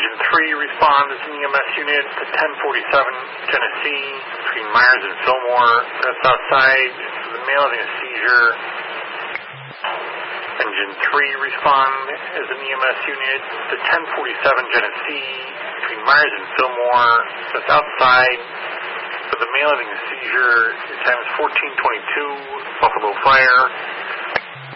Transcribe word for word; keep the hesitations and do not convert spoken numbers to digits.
Engine three, respond as an E M S unit to ten forty-seven Genesee between Myers and Fillmore. That's outside the male having a seizure. Engine three, respond as an E M S unit to ten forty-seven Genesee between Myers and Fillmore. That's outside for the male having a seizure. Your time is fourteen twenty-two, Buffalo Fire.